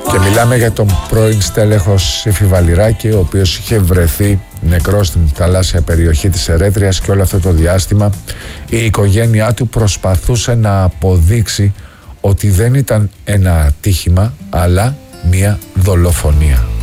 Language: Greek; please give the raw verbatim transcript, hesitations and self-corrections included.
Και μιλάμε για τον πρώην στέλεχος Σύφη Βαλιράκη, ο οποίος είχε βρεθεί νεκρός στην θαλάσσια περιοχή της Ερέτριας, και όλο αυτό το διάστημα η οικογένειά του προσπαθούσε να αποδείξει ότι δεν ήταν ένα ατύχημα αλλά μια δολοφονία.